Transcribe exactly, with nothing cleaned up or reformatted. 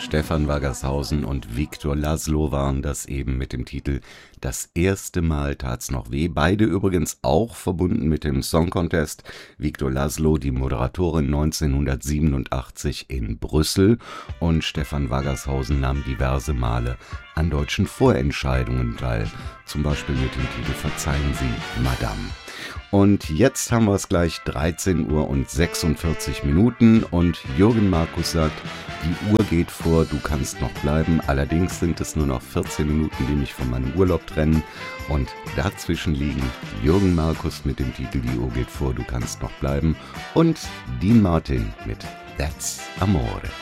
Stefan Waggershausen und Viktor Laszlo waren das eben mit dem Titel Das erste Mal tat's noch weh. Beide übrigens auch verbunden mit dem Song Contest. Viktor Laszlo, die Moderatorin neunzehnhundertsiebenundachtzig in Brüssel, und Stefan Waggershausen nahm diverse Male an deutschen Vorentscheidungen teil. Zum Beispiel mit dem Titel Verzeihen Sie, Madame. Und jetzt haben wir es gleich dreizehn Uhr und sechsundvierzig Minuten und Jürgen Markus sagt, die Uhr geht vor, du kannst noch bleiben. Allerdings sind es nur noch vierzehn Minuten, die mich von meinem Urlaub trennen. Und dazwischen liegen Jürgen Markus mit dem Titel Die Uhr geht vor, du kannst noch bleiben und Dean Martin mit That's Amore.